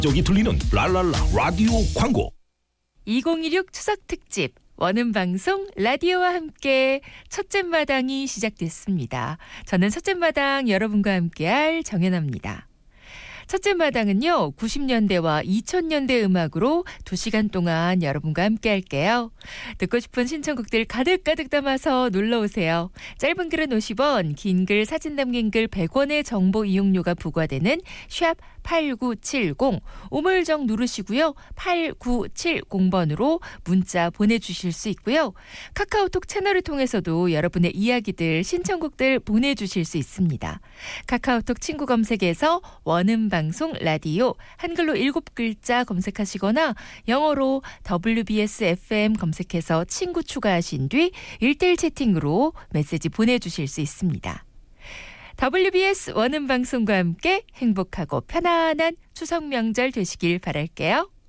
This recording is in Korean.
저기 들리는 랄랄라 라디오 광고. 2016 추석 특집 원음 방송 라디오와 함께 첫째 마당이 시작됐습니다. 저는 첫째 마당 여러분과 함께할 정연아입니다. 첫째 마당은요, 90년대와 2000년대 음악으로 2시간 동안 여러분과 함께 할게요. 듣고 싶은 신청곡들 가득가득 담아서 놀러오세요. 짧은 글은 50원, 긴 글, 사진 담긴 글 100원의 정보 이용료가 부과되는 샵 8970, 우물정 누르시고요. 8970번으로 문자 보내주실 수 있고요. 카카오톡 채널을 통해서도 여러분의 이야기들, 신청곡들 보내주실 수 있습니다. 카카오톡 친구 검색에서 원음방송 라디오 한글로 7글자 검색하시거나 영어로 WBS FM 검색해서 친구 추가하신 뒤 1:1 채팅으로 메시지 보내주실 수 있습니다. WBS 원음방송과 함께 행복하고 편안한 추석 명절 되시길 바랄게요.